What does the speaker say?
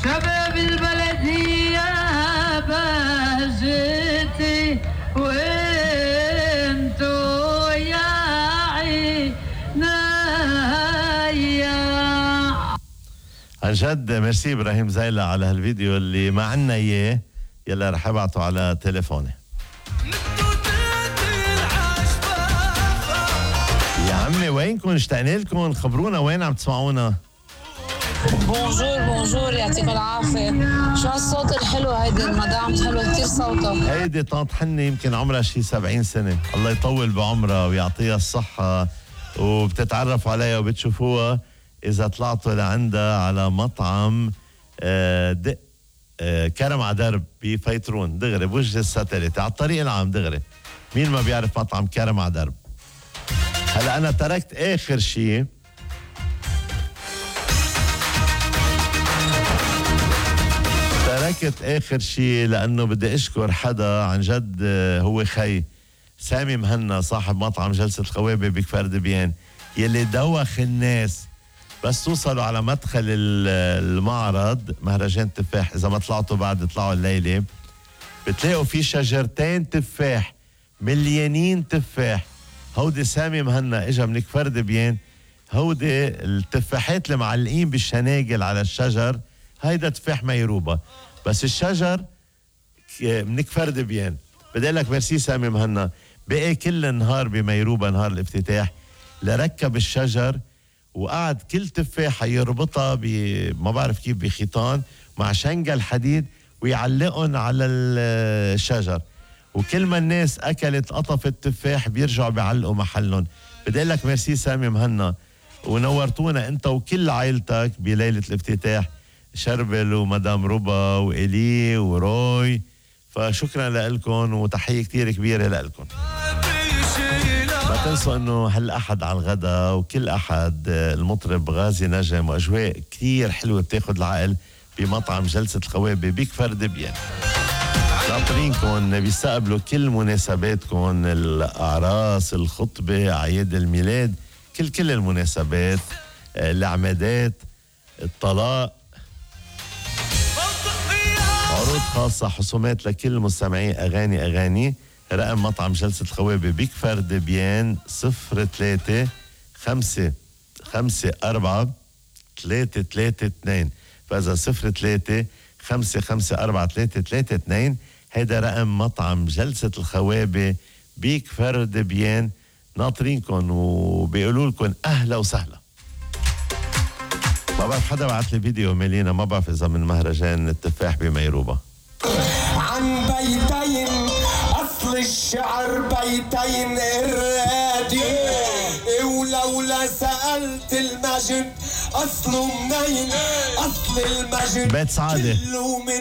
شباب البلدية بهجتي وانتو يا عينايا. عن جد ميرسي ابراهيم زايلة على هالفيديو اللي ما عنا اياه. يلا رح ابعته على تليفوني. يا عمي وينكم؟ اشتقنا لكم، خبرونا وين عم تسمعونا. بونجور يعطيك العافية. شو هالصوت الحلو هيدي المدام، حلو كتير صوتها. هيدي طنط حني يمكن عمرها شي 70 سنة، الله يطول بعمرها ويعطيها الصحة، وبتتعرفوا عليها وبتشوفوها إذا طلعتوا لعندها على مطعم دق كرم على درب بفيترون دغري بوجه الساتليت على الطريق العام دغري. مين ما بيعرف مطعم كرم على درب؟ هلا أنا تركت آخر شيء لأنه بدي أشكر حدا عن جد، هو خي سامي مهنا صاحب مطعم جلسة الخوابة بكفر دبيان، يلي دوخ الناس بس توصلوا على مدخل المعرض مهرجان التفاح. إذا ما طلعتوا بعد اطلعوا الليلة، بتلاقوا في شجرتين تفاح مليانين تفاح. هودي سامي مهنا اجا من كفر دبيان، هودي التفاحات اللي معلقين بالشناقل على الشجر، هيدا تفاح ميروبة، بس الشجر من كفر دبيان. بدي لك ميرسي سامي مهنا، بقي كل النهار بميروبة نهار الافتتاح لركب الشجر وقعد كل تفاحة يربطها ما بعرف كيف بخيطان مع شنقل حديد ويعلقهم على الشجر، وكل ما الناس أكلت قطف التفاح بيرجعوا بيعلقوا محلهم. بدي لك ميرسي سامي مهنا، ونورتونا انت وكل عائلتك بليلة الافتتاح، شربل ومدام ربا وإلي وروي، فشكرا لكم وتحية كتير كبيرة لكم. ما تنسوا انه هالأحد على الغداء وكل أحد المطرب غازي نجم وأجواء كتير حلوة بتاخد العقل بمطعم جلسة الخوابة بكفر دبيان. ناطرينكم بيستقبلوا كل مناسباتكم، الأعراس، الخطبة، أعياد الميلاد، كل المناسبات، العمادات، الطلاق، عروض خاصة، حسومات لكل مستمعي أغاني. رقم مطعم جلسة الخوابة بكفر دبيان 03 5 5 4 3 3 2. فإذا 03 5 5 4 3 3 2 هيدا رقم مطعم جلسة الخوابة بكفر دبيان. ناطرينكم وبيقولوا لكم أهلا وسهلا. ما بعرف حدا بعت لي فيديو ميلينا، ما بعرف إذا من مهرجان التفاح بميروبة. عن بيتين أصل الشعر بيتين الرادي، ولولا سألت المجد أصله منين، أصل المجد بيت سعادة كله من